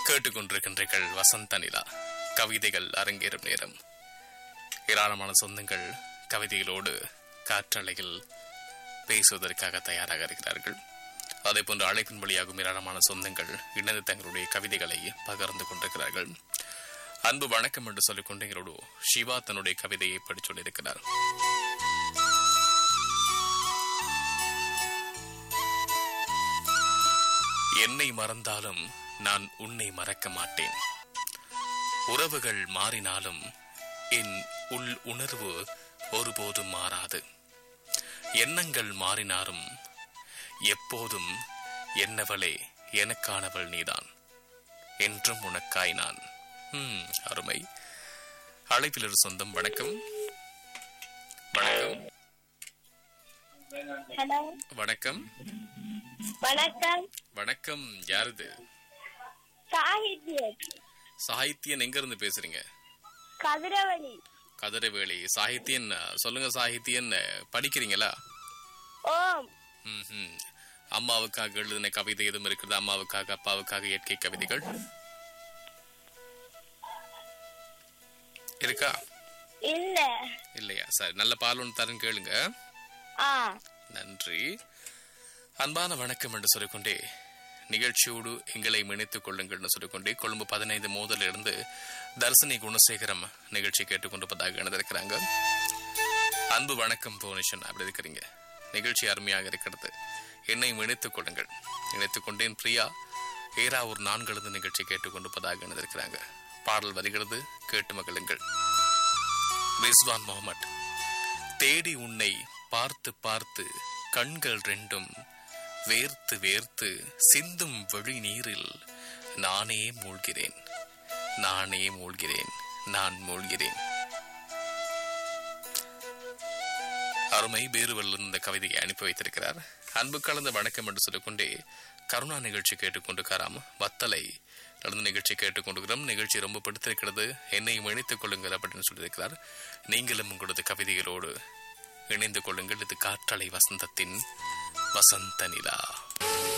கேட்டுக்கொண்டிருக்கின்றீர்கள் வசந்த நிலா கவிதைகள் அரங்கேறும் நேரம். ஏராளமான சொந்தங்கள் கவிதைகளோடு காற்றலையில் பேசுவதற்காக தயாராக இருக்கிறார்கள். அதே போன்று அழைப்பின் வழியாகும் ஏராளமான சொந்தங்கள் இணைந்து தங்களுடைய கவிதைகளை பகிர்ந்து கொண்டிருக்கிறார்கள். அன்பு வணக்கம் என்று சொல்லிக்கொண்டு எங்களோடு சிவா தன்னுடைய கவிதையை படித்து சொல்லியிருக்கிறார். என்னை மறந்தாலும் நான் உன்னை மறக்க மாட்டேன். உறவுகள் மாறினாலும் என் உள் உணர்வு ஒருபோதும் மாறாது. எண்ணங்கள் மாறினாலும் எப்போதும் என்னவளே எனக்கானவள் நீதான், என்றும் உனக்காய் நான். அருமை. அழைப்பில் ஒரு சொந்தம். வணக்கம். வணக்கம். ஹலோ. வணக்கம். வணக்கம். வணக்கம். யாருது? சாகித்யன். சாகித்யன் எங்க இருந்து பேசுறீங்க? கதிரவழி. கதிரவேலி. சாகித்யன் சொல்லுங்க. சாகித்யன் படிக்கிறீங்களா? ஓம். அம்மாவுக்காக எழுதின கவிதை எதுவும் இருக்கிறது? அம்மாவுக்காக அப்பாவுக்காக இயற்கை கவிதைகள் இருக்கா? இல்ல. இல்லையா? சரி, நல்ல பால் ஒன்று தரேன், கேளுங்க. நன்றி. அன்பான வணக்கம் என்று சொல்லிக்கொண்டே நிகழ்ச்சியோடு எங்களை இணைத்துக் கொள்ளுங்கள் சொல்லிக்கொண்டே கொழும்பு 15 மோதலிருந்து தர்சினி குணசேகரம் நிகழ்ச்சி கேட்டுக்கொண்டிருப்பதாக இணைந்திருக்கிறாங்க. அன்பு வணக்கம் புவனேஸ்வரன், அப்படி இருக்கிறீங்க? நிகழ்ச்சி அருமையாக இருக்கிறது, என்னை இணைத்துக் கொள்ளுங்கள். இணைத்துக் கொண்டேன். பிரியா ஏராவூர் 4 நிகழ்ச்சி கேட்டுக்கொண்டிருப்பதாக இணைந்திருக்கிறாங்க. பாடல் வருகிறது, கேட்டு மகிழுங்கள். ரிஸ்வான் முகமது. தேடி உன்னை பார்த்து பார்த்து கண்கள் ரெண்டும் வேர்த்து வேர்த்து சிந்தும் வழி நீரில் நானே மூழ்கிறேன், நானே மூழ்கிறேன், நான் மூழ்கிறேன். அருமை. பேருவல் இந்த கவிதையை அனுப்பி வைத்திருக்கிறார். அன்பு கலந்த வணக்கம் என்று சொல்லிக்கொண்டே கருணா நிகழ்ச்சி கேட்டுக்கொண்டிருக்காராம். வத்தலை நடந்த நிகழ்ச்சி கேட்டுக்கொண்டிருக்கிறோம். நிகழ்ச்சி ரொம்ப பிடித்திருக்கிறது, என்னையும் இணைத்துக் கொள்ளுங்கள் அப்படின்னு சொல்லியிருக்கிறார். நீங்களும் உங்களது கவிதைகளோடு இணைந்து கொள்ளுங்கள். இது காற்றலை வசந்தத்தின் வசந்த நிலா.